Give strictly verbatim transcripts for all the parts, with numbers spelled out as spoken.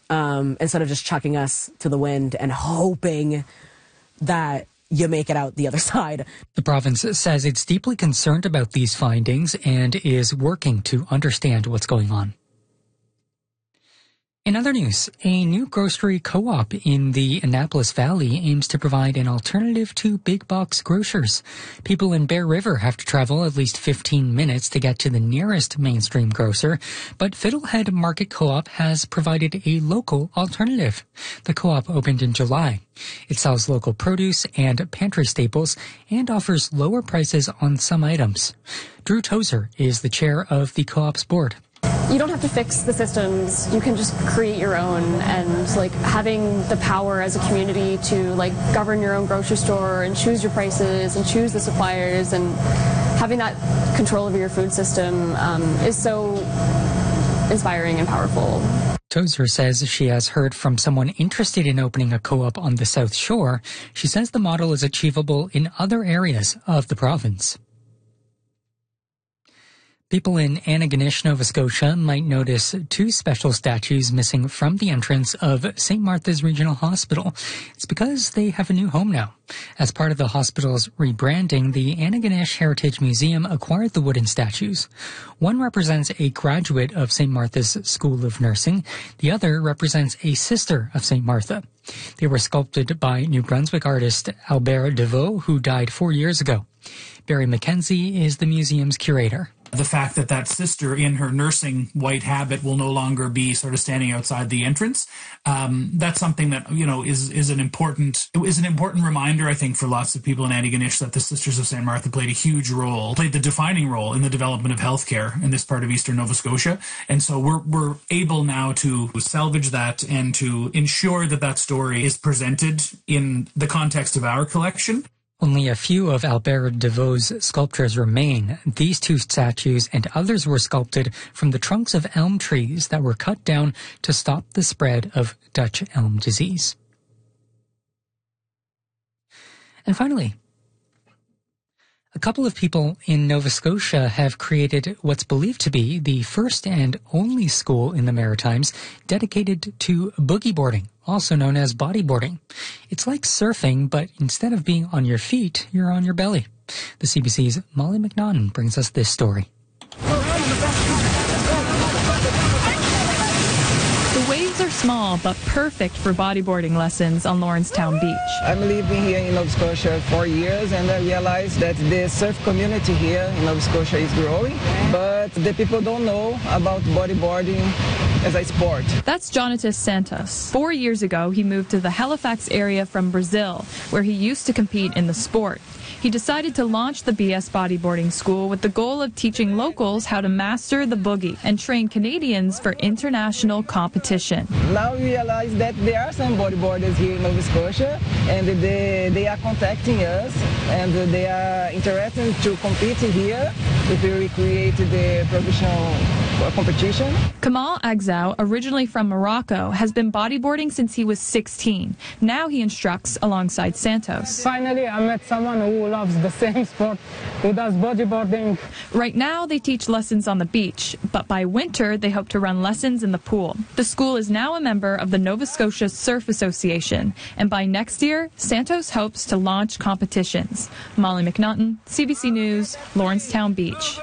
um, instead of just chucking us to the wind and hoping that you make it out the other side. The province says it's deeply concerned about these findings and is working to understand what's going on. In other news, a new grocery co-op in the Annapolis Valley aims to provide an alternative to big box grocers. People in Bear River have to travel at least fifteen minutes to get to the nearest mainstream grocer, but Fiddlehead Market Co-op has provided a local alternative. The co-op opened in July. It sells local produce and pantry staples and offers lower prices on some items. Drew Tozer is the chair of the co-op's board. You don't have to fix the systems. You can just create your own, and like having the power as a community to like govern your own grocery store and choose your prices and choose the suppliers, and having that control over your food system um, is so inspiring and powerful. Tozer says she has heard from someone interested in opening a co-op on the South Shore. She says the model is achievable in other areas of the province. People in Antigonish, Nova Scotia might notice two special statues missing from the entrance of Saint Martha's Regional Hospital. It's because they have a new home now. As part of the hospital's rebranding, the Antigonish Heritage Museum acquired the wooden statues. One represents a graduate of Saint Martha's School of Nursing. The other represents a sister of Saint Martha. They were sculpted by New Brunswick artist Albert Deveau, who died four years ago. Barry McKenzie is the museum's curator. The fact that that sister in her nursing white habit will no longer be sort of standing outside the entrance, um, that's something that, you know, is is an important is an important reminder, I think, for lots of people in Antigonish that the Sisters of Saint Martha played a huge role, played the defining role in the development of healthcare in this part of eastern Nova Scotia. And so we're we're able now to salvage that and to ensure that that story is presented in the context of our collection. Only a few of Albert Deveau's sculptures remain. These two statues and others were sculpted from the trunks of elm trees that were cut down to stop the spread of Dutch elm disease. And finally, a couple of people in Nova Scotia have created what's believed to be the first and only school in the Maritimes dedicated to boogie boarding, also known as bodyboarding. It's like surfing, but instead of being on your feet, you're on your belly. The C B C's Molly McNaughton brings us this story. The waves are small, but perfect for bodyboarding lessons on Lawrencetown Beach. I'm living here in Nova Scotia for years, and I realized that the surf community here in Nova Scotia is growing, but the people don't know about bodyboarding as a sport. That's Jonatas Santos. Four years ago, he moved to the Halifax area from Brazil, where he used to compete in the sport. He decided to launch the B S Bodyboarding School with the goal of teaching locals how to master the boogie and train Canadians for international competition. Now we realize that there are some bodyboarders here in Nova Scotia, and they, they are contacting us, and they are interested to compete here if we recreate the professional competition. Kamal Agzau, originally from Morocco, has been bodyboarding since he was sixteen. Now he instructs alongside Santos. Finally, I met someone who loves the same sport, who does bodyboarding. Right now, they teach lessons on the beach, but by winter, they hope to run lessons in the pool. The school is now a member of the Nova Scotia Surf Association, and by next year, Santos hopes to launch competitions. Molly McNaughton, C B C News, Lawrencetown Beach.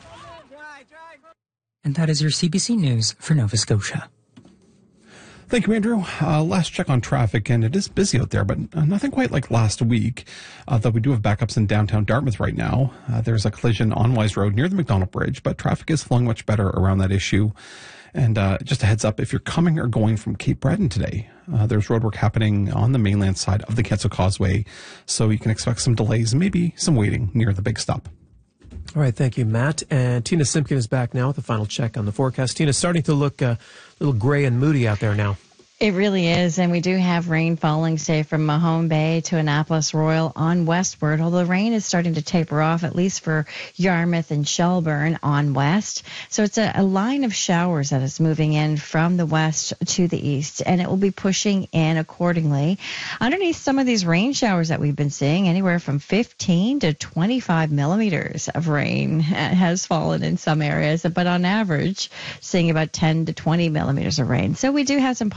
And that is your C B C News for Nova Scotia. Thank you, Andrew. Uh, last check on traffic, and it is busy out there, but uh, nothing quite like last week, uh, though we do have backups in downtown Dartmouth right now. Uh, there's a collision on Wise Road near the McDonald Bridge, but traffic is flowing much better around that issue. And uh, just a heads up, if you're coming or going from Cape Breton today, uh, there's roadwork happening on the mainland side of the Kenso Causeway, so you can expect some delays, maybe some waiting near the big stop. All right, thank you, Matt. And Tina Simpkin is back now with a final check on the forecast. Tina, starting to look uh, a little gray and moody out there now. It really is, and we do have rain falling, say, from Mahone Bay to Annapolis Royal on westward, although rain is starting to taper off, at least for Yarmouth and Shelburne on west. So it's a, a line of showers that is moving in from the west to the east, and it will be pushing in accordingly. Underneath some of these rain showers that we've been seeing, anywhere from fifteen to twenty-five millimeters of rain has fallen in some areas, but on average, seeing about ten to twenty millimeters of rain. So we do have some